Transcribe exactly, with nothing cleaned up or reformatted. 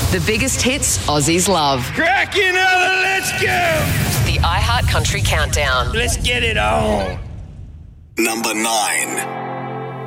The biggest hits Aussies love. Cracking another, let's go! The iHeart Country Countdown. Let's get it on. Number nine.